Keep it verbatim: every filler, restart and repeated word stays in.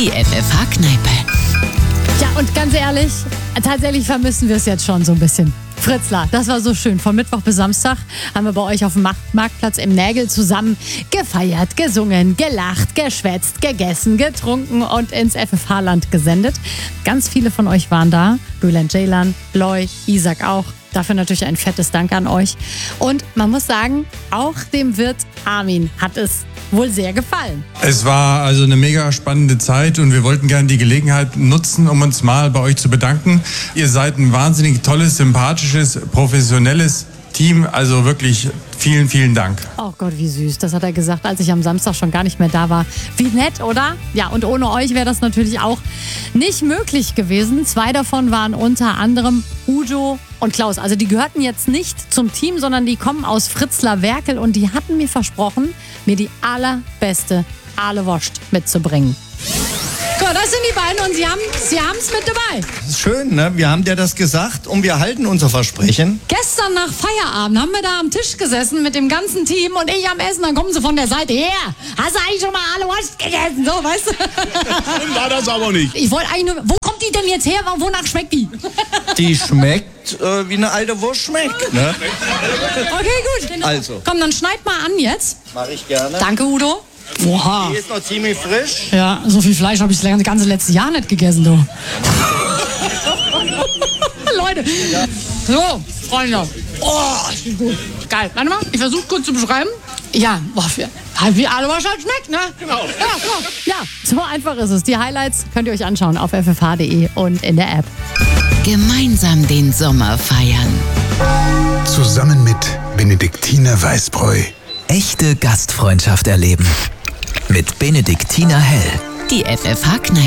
Die F F H-Kneipe. Ja, und ganz ehrlich, tatsächlich vermissen wir es jetzt schon so ein bisschen. Fritzlar, das war so schön. Von Mittwoch bis Samstag haben wir bei euch auf dem Marktplatz im Nägel zusammen gefeiert, gesungen, gelacht, geschwätzt, gegessen, getrunken und ins F F H-Land gesendet. Ganz viele von euch waren da. Bülent Ceylan, Loy, Isaac auch. Dafür natürlich ein fettes Dank an euch. Und man muss sagen, auch dem Wirt Armin hat es wohl sehr gefallen. Es war also eine mega spannende Zeit und wir wollten gerne die Gelegenheit nutzen, um uns mal bei euch zu bedanken. Ihr seid ein wahnsinnig tolles, sympathisches, professionelles Team. Also wirklich vielen, vielen Dank. Oh Gott, wie süß. Das hat er gesagt, als ich am Samstag schon gar nicht mehr da war. Wie nett, oder? Ja, und ohne euch wäre das natürlich auch nicht möglich gewesen. Zwei davon waren unter anderem Udo und Klaus. Also die gehörten jetzt nicht zum Team, sondern die kommen aus Fritzlar-Werkel und die hatten mir versprochen, mir die allerbeste Ahle-Wurst mitzubringen. Guck mal, das sind die beiden und sie haben sie haben's mit dabei. Das ist schön, ne? Wir haben dir das gesagt und wir halten unser Versprechen. Gestern nach Feierabend haben wir da am Tisch gesessen mit dem ganzen Team und ich am Essen, dann kommen sie von der Seite her. Hast du eigentlich schon mal Ahle-Wurst gegessen? So, weißt du? Schön war das aber nicht. Ich wollte eigentlich nur, wo kommt die denn jetzt her? Wonach schmeckt die? Die schmeckt, äh, wie eine alte Wurst schmeckt, ne? Okay, gut. Also. Komm, dann schneid mal an jetzt. Mach ich gerne. Danke, Udo. Oha. Die ist noch ziemlich frisch. Ja, so viel Fleisch habe ich das ganze letzte Jahr nicht gegessen, du. Leute. So, Freunde. Oh, ist die gut. Geil. Warte mal, ich versuche kurz zu beschreiben. Ja, boah, für, wie Ahle-Wurst halt schmeckt, ne? Genau. Ja, so. Ja, so einfach ist es. Die Highlights könnt ihr euch anschauen auf f f h punkt d e und in der App. Gemeinsam den Sommer feiern. Zusammen mit Benediktiner Weißbräu. Echte Gastfreundschaft erleben. Mit Benediktiner Hell. Die F F H-Kneipe.